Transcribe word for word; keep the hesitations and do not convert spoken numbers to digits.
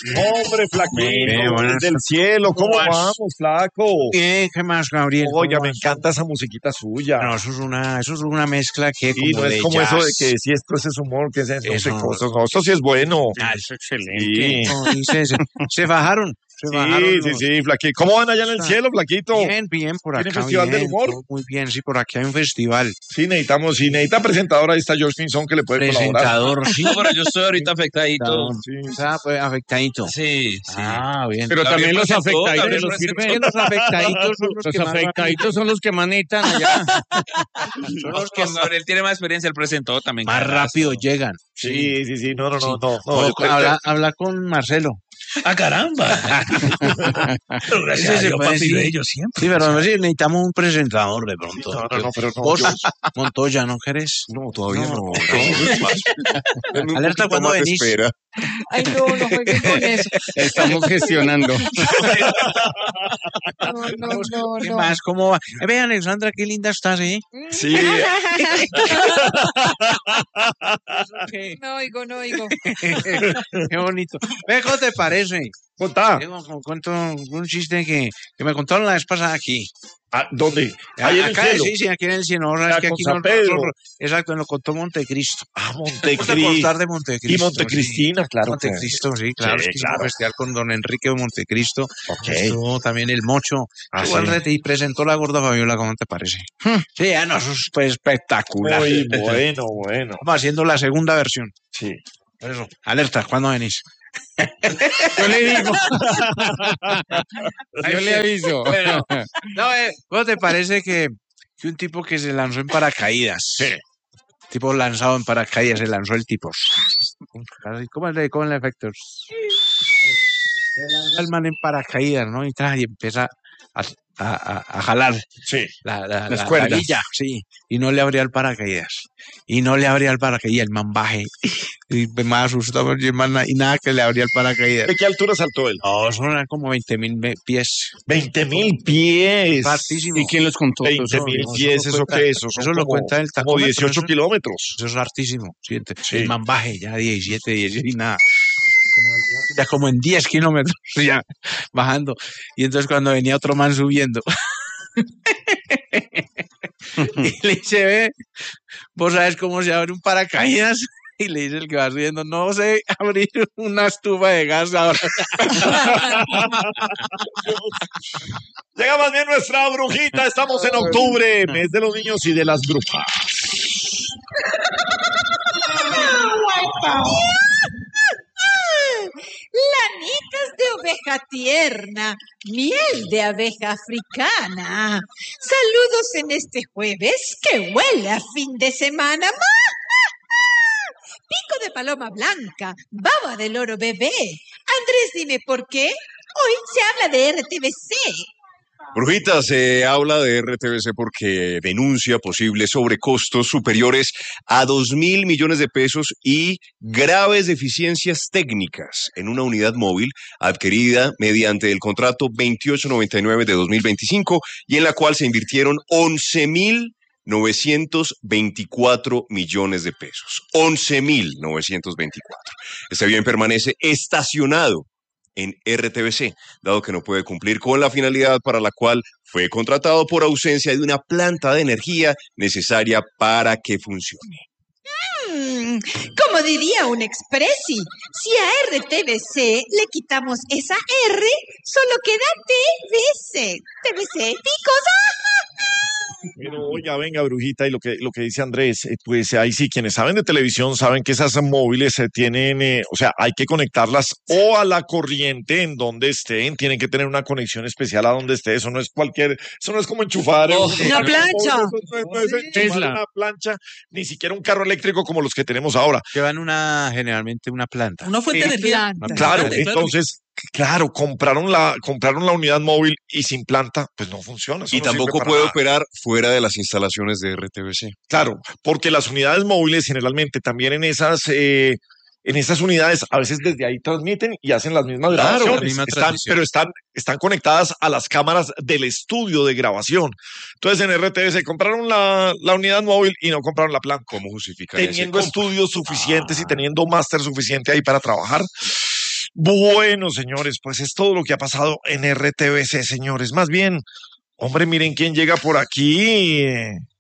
Hombre, flaquito, Bien, del cielo, ¿cómo ¿Cómo vas? vamos, flaco? Bien, ¿qué más, Gabriel? Oiga, ¿Cómo me vas? encanta esa musiquita suya. No, eso es una, eso es una mezcla que Sí, como no es de como eso de jazz. que si esto es humor, que es no sé Eso qué no. cosas. No, esto sí es bueno. Ah, es excelente. Sí. No, y se, se, se bajaron, se bajaron Sí, sí, los- sí, flaquito. ¿Cómo van allá en el Está cielo, flaquito? Bien, bien, por ¿Tiene acá, festival del bien, humor? todo muy bien, sí, por aquí hay un festival. Sí, necesitamos, sí, necesita presentador, ahí está George Pinzón que le puede colaborar. Presentador, sí. No, pero yo estoy ahorita afectadito. Sí, Está pues, afectadito. Sí, sí. Ah, bien. Pero Gabriel también los presentó, afectaditos Gabriel los presentó. Es sirven. que los afectaditos son los, Los que más afectaditos son los que manetan allá. rápido, son los que No, Gabriel tiene más experiencia, él presentó también. más carajo. rápido llegan. sí, sí, sí, no, no, no, Sí. no. no, O yo te- habla, habla con Marcelo. ¡Ah, caramba! Pero gracias Ese a se Dios, puede papi decir. bello siempre. Sí, pero a ver si necesitamos un presentador de pronto. No, no, no, pero no. Vos, yo- Montoya, ¿no querés? No, todavía no. no. Denme un Alerta poquito cuando más de venís. espera. Ay, no, no jueguen con eso. Estamos gestionando. No, no, no, ¿Qué no. más? ¿Cómo va? Eh, ve, Alexandra, qué linda estás, ¿eh? Sí, Qué, No oigo, no oigo. qué bonito. Ve, ¿cómo te parece? contá. Tengo como cuento un chiste que, que me contaron la vez pasada aquí. Ah, ¿dónde? Ahí en el Acá, cielo. sí, sí, aquí en el cielo. Ah, Es que con aquí San no, Pedro. nosotros- exacto, lo contó Montecristo. Ah, ¿Cómo te Montecristo. contar de Montecristo? Y Montecristina, claro. que- Montecristo, sí, claro. Sí, es que hicimos claro. festival con don Enrique de Montecristo. Ok. Estuvo también el Mocho. Ah, Estuvo sí. Andrete y presentó la gorda Fabiola, ¿cómo te parece? Sí, ya no, eso es pues, espectacular. Muy bueno, bueno. Vamos haciendo la segunda versión. Sí. Por eso, alerta, ¿cuándo venís? Yo le digo. Yo le aviso. Bueno, no, eh, ¿cómo te parece que, que un tipo que se lanzó en paracaídas? Sí. Tipo lanzado en paracaídas, se lanzó el tipo. Así, ¿Cómo es el, cómo es el efecto? El man en paracaídas, ¿no? Y, tra- y empieza a, a, a- a jalar Sí. la, la, Las la- cuerdas. la villa, sí. Y no le abría el paracaídas. Y no le abría el paracaídas. El man baje. Y me asustó. Y, el man na- y nada que le abría el paracaídas. ¿De qué altura saltó él? No, son eran como veinte mil pies. veinte mil pies. Hartísimo. ¿Y quién los contó? veinte mil eso pies, lo ¿eso cuenta- qué es? Eso, eso son lo como- cuenta el Como tacómetro, dieciocho eso- kilómetros. Eso es hartísimo. ¿Sí? Ent- Sí. El man baje ya diecisiete, dieciocho y nada. Ya como en diez kilómetros ya bajando. Y entonces cuando venía otro man subiendo. y le dice, ve, vos sabes cómo se abre un paracaídas. Y le dice el que va subiendo, no sé abrir una estufa de gas ahora. Llega más bien nuestra brujita. Estamos en octubre, mes de los niños y de las brujas. Lanitas de oveja tierna, miel de abeja africana. Saludos en este jueves que huele a fin de semana. Pico de paloma blanca, baba de loro bebé. Andrés, dime por qué. Hoy se habla de R T V C. Brujita, se habla de R T V C porque denuncia posibles sobrecostos superiores a dos mil millones de pesos y graves deficiencias técnicas en una unidad móvil adquirida mediante el contrato veintiocho noventa y nueve de dos mil veinticinco y en la cual se invirtieron once mil novecientos veinticuatro millones de pesos. once mil novecientos veinticuatro. Este bien permanece estacionado en R T V C, dado que no puede cumplir con la finalidad para la cual fue contratado por ausencia de una planta de energía necesaria para que funcione. Mm, como diría un expressi, si a R T V C le quitamos esa R, solo queda T V C. T V C, picos. Pero oiga, venga, brujita, y lo que, lo que dice Andrés, eh, pues ahí sí, quienes saben de televisión saben que esas móviles se tienen, eh, o sea, hay que conectarlas o a la corriente en donde estén, tienen que tener una conexión especial a donde esté, eso no es cualquier, eso no es como enchufar eh, Oh, un- una plancha. Eso no es, no es enchufar Tesla. una plancha, ni siquiera un carro eléctrico como los que tenemos ahora. Llevan una, generalmente una planta. Una fuente de energía. Planta. Claro, Claro. entonces, claro, compraron la, compraron la unidad móvil y sin planta, pues no funciona. eso Y no sirve tampoco para puede nada. operar fuera de las instalaciones de R T V C. Claro, porque las unidades móviles generalmente también en esas, eh, en esas unidades a veces desde ahí transmiten y hacen las mismas Claro, grabaciones, la misma Están- transmisión. pero están, están conectadas a las cámaras del estudio de grabación. Entonces en R T V C compraron la, la unidad móvil y no compraron la planta. ¿Cómo justifican ese Teniendo compra? estudios suficientes y teniendo máster suficiente ahí para trabajar. Bueno, señores, pues es todo lo que ha pasado en R T V C, señores. Más bien, hombre, miren quién llega por aquí.